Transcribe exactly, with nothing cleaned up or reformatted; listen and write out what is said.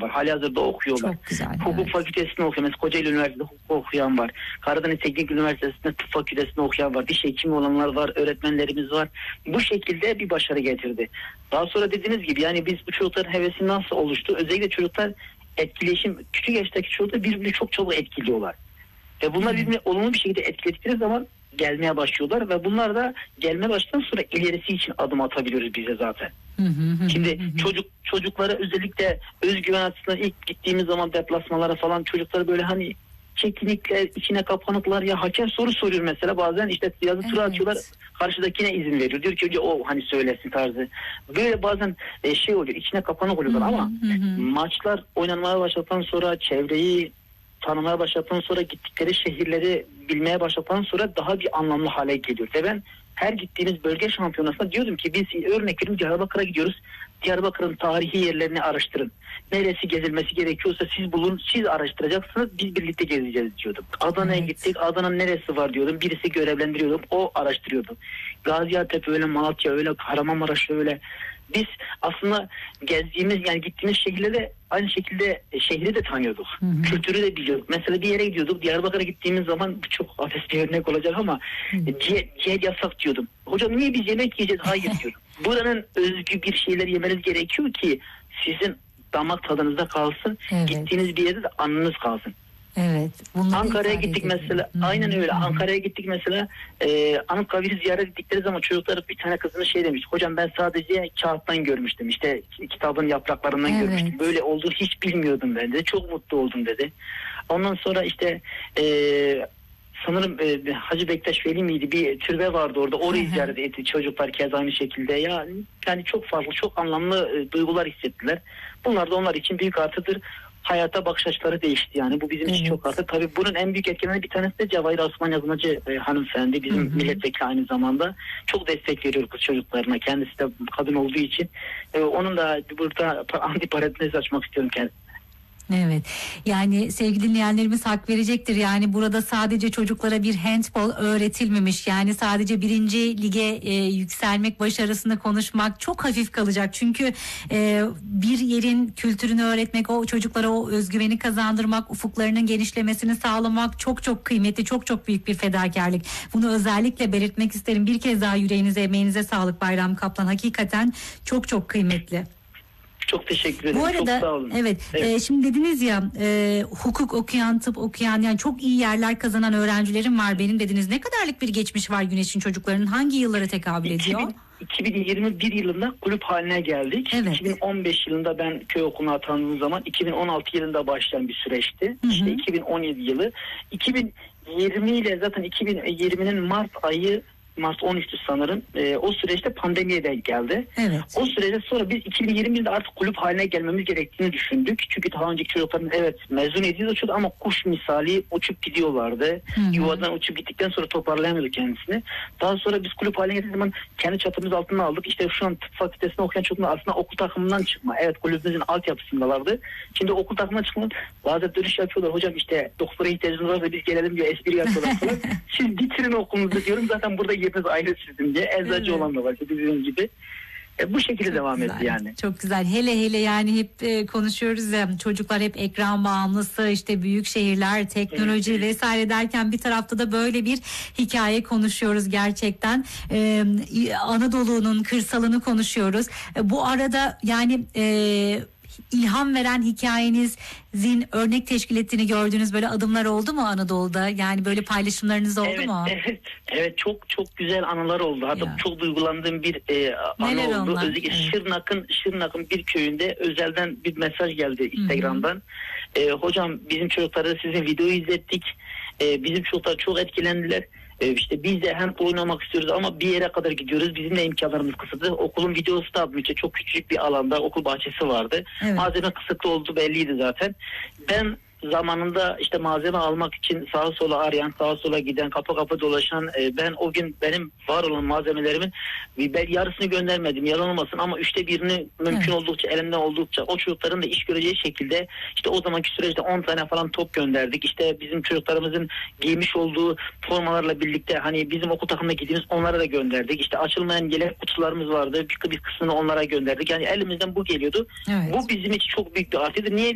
var. Halihazırda okuyorlar. Çok güzel. Hukuk evet. fakültesinde okuyor. Mesela Kocaeli Üniversitesi'nde hukuk okuyan var. Karadeniz Teknik Üniversitesi'nde tıp fakültesinde okuyan var. Diş hekimi olanlar var. Öğretmenlerimiz var. Bu şekilde bir başarı getirdi. Daha sonra dediğiniz gibi yani biz bu çocukların hevesi nasıl oluştu? Özellikle çocuklar etkileşim, küçük yaştaki çocuklar birbirini çok çabuk etkiliyorlar. Ve bunlar Hı. birbirini olumlu bir şekilde etkiledikleri zaman gelmeye başlıyorlar ve bunlar da gelmeye başladıktan sonra ilerisi için adım atabiliyoruz bize zaten. Hı hı hı Şimdi hı hı. çocuk çocuklara özellikle özgüven açısından ilk gittiğimiz zaman deplasmalara falan çocukları böyle hani çekinikler, içine kapanıklar, ya hakem soru soruyor mesela, bazen işte yazı tura Evet. atıyorlar, karşıdakine izin veriyor. Diyor ki önce o hani söylesin tarzı. Böyle bazen e, şey oluyor, içine kapanık oluyorlar Hı hı ama hı hı. maçlar oynanmaya başladıktan sonra, çevreyi tanımaya başladıktan sonra, gittikleri şehirleri bilmeye başladıktan sonra daha bir anlamlı hale geliyor. Ve ben her gittiğimiz bölge şampiyonasında diyordum ki biz örnek veriyorum Diyarbakır'a gidiyoruz. Diyarbakır'ın tarihi yerlerini araştırın. Neresi gezilmesi gerekiyorsa siz bulun, siz araştıracaksınız, biz birlikte gezeceğiz diyordum. Adana'ya Evet. gittik, Adana'nın neresi var diyordum. Birisi görevlendiriyordum, o araştırıyordu. Gaziantep öyle, Malatya öyle, Kahramanmaraş öyle. Biz aslında gezdiğimiz, yani gittiğimiz şehirde aynı şekilde şehri de tanıyorduk. Hı hı. Kültürü de biliyorduk. Mesela bir yere gidiyorduk. Diyarbakır'a gittiğimiz zaman çok hafif bir örnek olacak ama Hı. ciğer, ciğer yasak diyordum. Hocam niye biz yemek yiyeceğiz? Hayır diyordum. Buranın özgü bir şeyler yemeniz gerekiyor ki sizin damak tadınızda kalsın. Evet. Gittiğiniz bir yerde de anınız kalsın. Evet. bunları Ankara'ya ifade gittik edelim. mesela. Hı hı. Aynen öyle. Hı hı. Ankara'ya gittik mesela. E, Anıtkabir'i ziyaret ettikleri zaman çocuklar, bir tane kızını şey demiş. Hocam ben sadece kağıttan görmüştüm. İşte kitabın yapraklarından Evet. görmüştüm. Böyle olduğunu hiç bilmiyordum ben dedi. Çok mutlu oldum dedi. Ondan sonra işte e, sanırım e, Hacı Bektaş Veli miydi? Bir türbe vardı orada. Orayı Hı hı. ziyaret etti. Çocuklar keza aynı şekilde. Ya, yani çok farklı, çok anlamlı e, duygular hissettiler. Bunlar da onlar için büyük artıdır. Hayata bakış açıları değişti yani. Bu bizim için Evet. çok artık. Tabii bunun en büyük etkenlerinden bir tanesi de Cevahir Osman Yazmacı e, hanımefendi. Bizim Hı hı. milletvekili aynı zamanda. Çok destek veriyor kız çocuklarına. Kendisi de kadın olduğu için. E, onun da burada antiparantez açmak istiyorum kendisi. Evet, yani sevgili dinleyenlerimiz hak verecektir. Yani burada sadece çocuklara bir handball öğretilmemiş. Yani sadece birinci lige e, yükselmek başarısını konuşmak çok hafif kalacak. Çünkü e, bir yerin kültürünü öğretmek, o çocuklara o özgüveni kazandırmak, ufuklarının genişlemesini sağlamak çok çok kıymetli, çok çok büyük bir fedakarlık. Bunu özellikle belirtmek isterim. Bir kez daha yüreğinize, emeğinize sağlık Bayram Kaplan. Hakikaten çok çok kıymetli. Çok teşekkür ederim. Bu arada çok sağ olun. evet, Evet. E, şimdi dediniz ya e, hukuk okuyan, tıp okuyan, yani çok iyi yerler kazanan öğrencilerim var benim dediniz. Ne kadarlık bir geçmiş var Güneş'in çocuklarının? Hangi yıllara tekabül ediyor? iki bin yirmi bir yılında kulüp haline geldik. Evet. iki bin on beş yılında ben köy okuluna atandığım zaman iki bin on altı yılında başlayan bir süreçti. Hı hı. İşte iki bin on yedi yılı. iki bin yirmi ile zaten iki bin yirminin Mart ayı, Mart on üçtü sanırım. E, o süreçte pandemiye denk geldi. Evet. O sürede sonra biz iki bin yirmi yılında artık kulüp haline gelmemiz gerektiğini düşündük. Çünkü daha önceki çocukların evet mezun ediyordu ama kuş misali uçup gidiyorlardı. Hı hı. Yuvadan uçup gittikten sonra toparlayamıyordu kendisini. Daha sonra biz kulüp haline geldiğimiz zaman kendi çatımız altına aldık. İşte şu an tıp fakültesinde okuyan çocuklar aslında okul takımından çıkma. Evet, kulübümüzün altyapısındalardı. Şimdi okul takımından çıkma, bazen dönüş yapıyorlar. Hocam işte doktora ihtiyacınız varsa biz gelelim diyor, espri yapıyorlar falan. Siz bitirin okulunuzu diyorum, zaten burada yeriniz ayrı sizin diye. Eczacı Evet. olan da var bizim gibi. E, bu şekilde Çok devam güzel, etti yani. Çok güzel. Hele hele yani hep e, konuşuyoruz ya, çocuklar hep ekran bağımlısı, işte büyük şehirler, teknoloji Evet. vesaire derken bir tarafta da böyle bir hikaye konuşuyoruz gerçekten. E, Anadolu'nun kırsalını konuşuyoruz. E, bu arada yani e, ilham veren hikayenizin örnek teşkil ettiğini gördüğünüz böyle adımlar oldu mu Anadolu'da? Yani böyle paylaşımlarınız oldu evet, mu? Evet, evet çok çok güzel anılar oldu. Hatta Ya. çok duygulandığım bir e, anı Neler oldu. onlar? Özellikle Evet. Şırnak'ın Şırnak'ın bir köyünde özelden bir mesaj geldi Instagram'dan. E, hocam bizim çocuklara sizin videoyu izlettik. E, bizim çocuklar çok etkilendiler. E, işte biz de hem oynamak istiyoruz ama bir yere kadar gidiyoruz. Bizim de imkanlarımız kısıtlı. Okulun videosu da işte çok küçük bir alanda, okul bahçesi vardı. Evet. Malzeme kısıtlı olduğu belliydi zaten. Ben zamanında işte malzeme almak için sağa sola arayan, sağa sola giden, kapı kapı dolaşan, e, ben o gün benim var olan malzemelerimin ben yarısını göndermedim, yalan olmasın, ama üçte birini mümkün Evet. oldukça, elimden oldukça o çocukların da iş göreceği şekilde işte o zamanki süreçte on tane falan top gönderdik. İşte bizim çocuklarımızın giymiş olduğu formalarla birlikte hani bizim okul takımına gittiğimiz onlara da gönderdik. İşte açılmayan yelek kutularımız vardı. Bir, bir kısmını onlara gönderdik. Yani elimizden bu geliyordu. Evet. Bu bizim için çok büyük bir artıydı. Niye